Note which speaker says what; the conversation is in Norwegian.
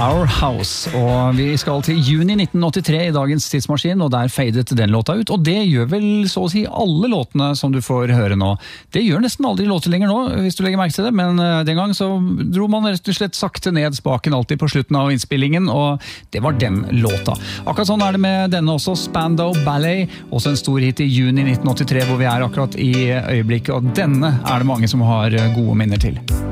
Speaker 1: Our House, og vi skal til juni 1983 i dagens tidsmaskin, og der fadet den låta ut, og det gjør vel så å si alle låtene som du får høre nå. Det gjør nesten aldri låter lenger nå, hvis du legger merke til det, men den gang så dro man rett og slett sakte ned spaken alltid på slutten av innspillingen, og det var den låta. Akkurat sånn er det med denne også, Spandau Ballet, også en stor hit i juni 1983, hvor vi er akkurat i øyeblikket, og denne er det mange som har gode minner til.